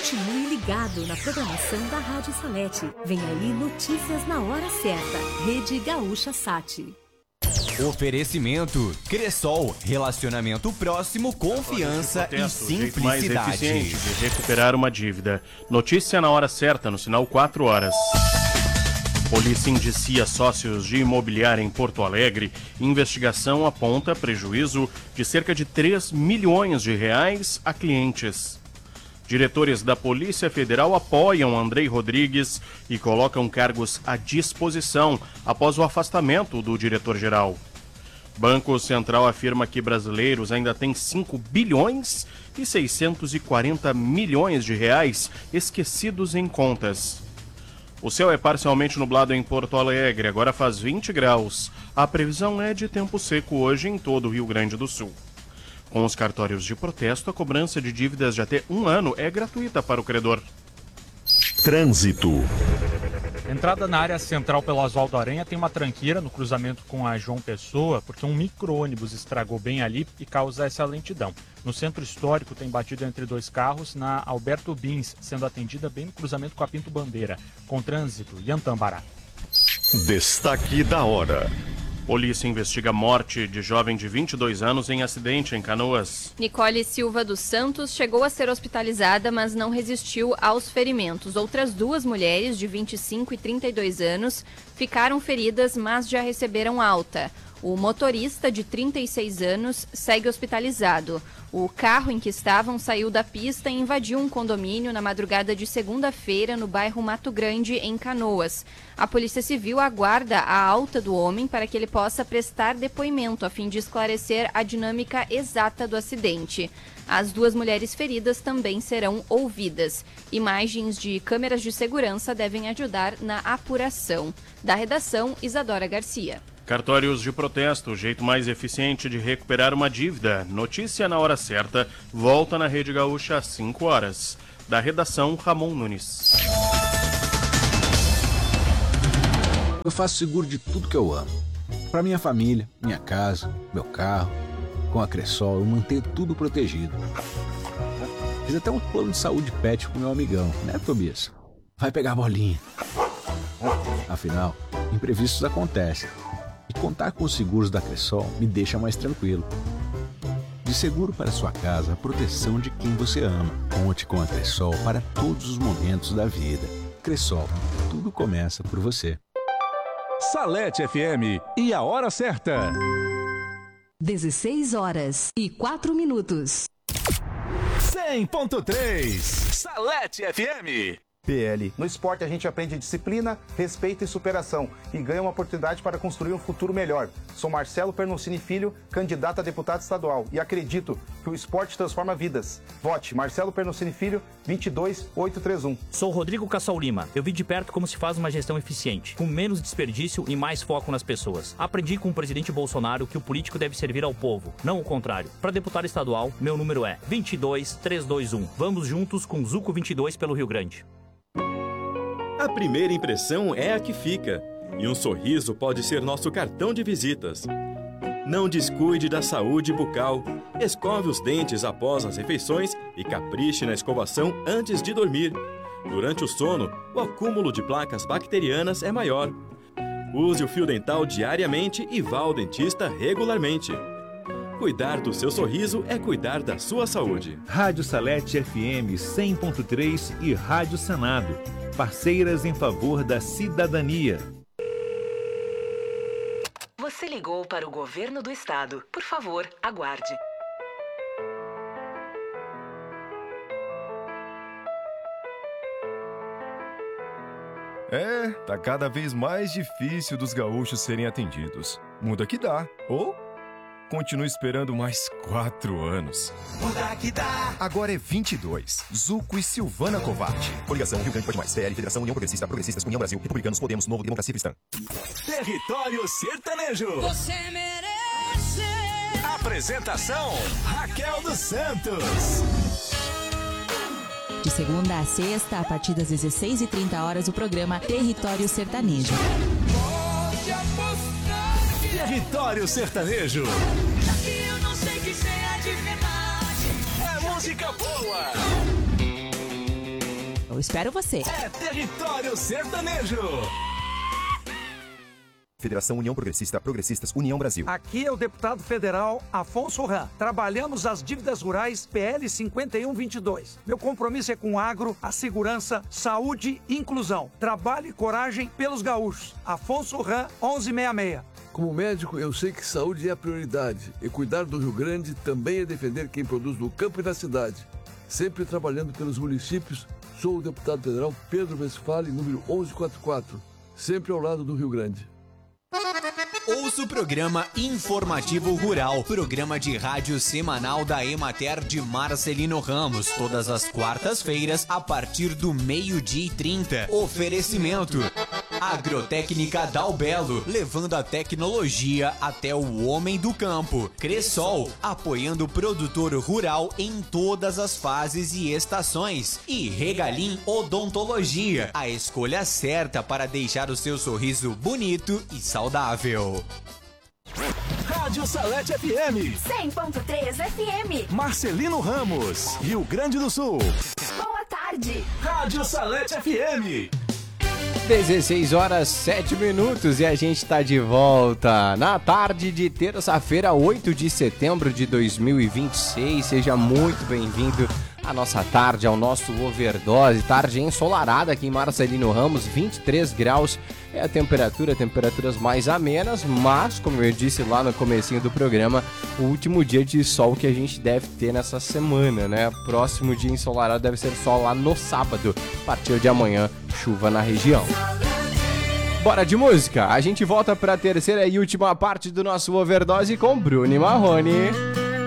Continue ligado na programação da Rádio Salete. Vem aí notícias na hora certa. Rede Gaúcha Sat. Oferecimento Cressol, relacionamento próximo, confiança e simplicidade. O jeito mais eficiente de recuperar uma dívida. Notícia na hora certa, no sinal 4 horas. Polícia indicia sócios de imobiliária em Porto Alegre. Investigação aponta prejuízo de cerca de 3 milhões de reais a clientes. Diretores da Polícia Federal apoiam Andrei Rodrigues e colocam cargos à disposição após o afastamento do diretor-geral. Banco Central afirma que brasileiros ainda têm 5 bilhões e 640 milhões de reais esquecidos em contas. O céu é parcialmente nublado em Porto Alegre, agora faz 20 graus. A previsão é de tempo seco hoje em todo o Rio Grande do Sul. Com os cartórios de protesto, a cobrança de dívidas de até 1 ano é gratuita para o credor. Trânsito. Entrada na área central pelo Oswaldo Aranha tem uma tranqueira no cruzamento com a João Pessoa, porque um micro-ônibus estragou bem ali e causa essa lentidão. No centro histórico tem batido entre 2 carros na Alberto Bins, sendo atendida bem no cruzamento com a Pinto Bandeira. Com trânsito, Yantambará. Destaque da hora. Polícia investiga a morte de jovem de 22 anos em acidente em Canoas. Nicole Silva dos Santos chegou a ser hospitalizada, mas não resistiu aos ferimentos. Outras 2 mulheres, de 25 e 32 anos, ficaram feridas, mas já receberam alta. O motorista, de 36 anos, segue hospitalizado. O carro em que estavam saiu da pista e invadiu um condomínio na madrugada de segunda-feira no bairro Mato Grande, em Canoas. A Polícia Civil aguarda a alta do homem para que ele possa prestar depoimento, a fim de esclarecer a dinâmica exata do acidente. As 2 mulheres feridas também serão ouvidas. Imagens de câmeras de segurança devem ajudar na apuração. Da redação, Isadora Garcia. Cartórios de protesto, o jeito mais eficiente de recuperar uma dívida. Notícia na hora certa, volta na Rede Gaúcha às 5 horas. Da redação, Ramon Nunes. Eu faço seguro de tudo que eu amo. Para minha família, minha casa, meu carro. Com a Cressol eu mantenho tudo protegido. Fiz até um plano de saúde pet com meu amigão, né, Tobias? Vai pegar a bolinha. Afinal, imprevistos acontecem. E contar com os seguros da Cressol me deixa mais tranquilo. De seguro para sua casa, a proteção de quem você ama. Conte com a Cressol para todos os momentos da vida. Cressol, tudo começa por você. Salete FM e a hora certa. 16 horas e 4 minutos. 100.3 Salete FM. PL. No esporte a gente aprende disciplina, respeito e superação e ganha uma oportunidade para construir um futuro melhor. Sou Marcelo Pernoncini Filho, candidato a deputado estadual e acredito que o esporte transforma vidas. Vote Marcelo Pernoncini Filho, 22831. Sou Rodrigo Cassol Lima. Eu vi de perto como se faz uma gestão eficiente, com menos desperdício e mais foco nas pessoas. Aprendi com o presidente Bolsonaro que o político deve servir ao povo, não o contrário. Para deputado estadual, meu número é 22321. Vamos juntos com Zuco 22 pelo Rio Grande. A primeira impressão é a que fica, e um sorriso pode ser nosso cartão de visitas. Não descuide da saúde bucal. Escove os dentes após as refeições e capriche na escovação antes de dormir. Durante o sono, o acúmulo de placas bacterianas é maior. Use o fio dental diariamente e vá ao dentista regularmente. Cuidar do seu sorriso é cuidar da sua saúde. Rádio Salete FM 100.3 e Rádio Senado. Parceiras em favor da cidadania. Você ligou para o governo do estado. Por favor, aguarde. Tá cada vez mais difícil dos gaúchos serem atendidos. Muda que dá. Ou continue esperando mais 4 anos. Muda que dá. Agora é 22. Zuco e Silvana Covatti. Coligação Rio Grande Pode Mais. PL, Federação União Progressista, Progressistas, União Brasil, Republicanos, Podemos, Novo, Democracia Cristã. Território Sertanejo. Você merece. Apresentação: Raquel dos Santos. De segunda a sexta, a partir das 16h30, o programa Território Sertanejo. Pode apostar. Território Sertanejo. Daqui eu não sei que seja de verdade. É música boa. Eu espero você. É Território Sertanejo. Federação União Progressista, Progressistas, União Brasil. Aqui é o deputado federal Afonso Ram. Trabalhamos as dívidas rurais PL 5122. Meu compromisso é com o agro, a segurança, saúde e inclusão. Trabalho e coragem pelos gaúchos. Afonso Ram, 1166. Como médico, eu sei que saúde é a prioridade. E cuidar do Rio Grande também é defender quem produz no campo e na cidade. Sempre trabalhando pelos municípios, sou o deputado federal Pedro Westphalen, número 1144. Sempre ao lado do Rio Grande. Ouça o programa Informativo Rural, programa de rádio semanal da Emater de Marcelino Ramos, todas as quartas-feiras, a partir do 12h30. Oferecimento: Agrotécnica Dalbelo, levando a tecnologia até o homem do campo. Cressol, apoiando o produtor rural em todas as fases e estações. E Regalim Odontologia, a escolha certa para deixar o seu sorriso bonito e saudável. Rádio Salete FM 100.3 FM. Marcelino Ramos, Rio Grande do Sul. Boa tarde. Rádio Salete FM 16h07 e a gente tá de volta na tarde de terça-feira, 8 de setembro de 2026. Seja muito bem-vindo à nossa tarde, ao nosso Overdose. Tarde ensolarada aqui em Marcelino Ramos, 23 graus é a temperatura, temperaturas mais amenas, mas, como eu disse lá no comecinho do programa, o último dia de sol que a gente deve ter nessa semana, né? Próximo dia ensolarado deve ser sol lá no sábado, a partir de amanhã, chuva na região. Bora de música, a gente volta para a terceira e última parte do nosso Overdose com Bruno e Marrone.